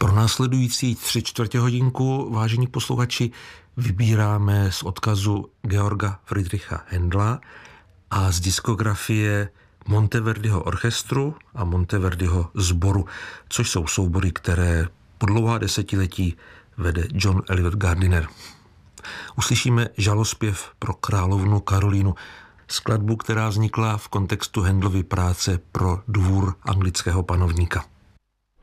Pro následující 3/4 hodinku, vážení posluchači, vybíráme z odkazu Georga Friedricha Händla a z diskografie Monteverdiho orchestru a Monteverdiho sboru, což jsou soubory, které po dlouhá desetiletí vede John Eliot Gardiner. Uslyšíme žalospěv pro královnu Karolínu, skladbu, která vznikla v kontextu Händlovy práce pro dvůr anglického panovníka.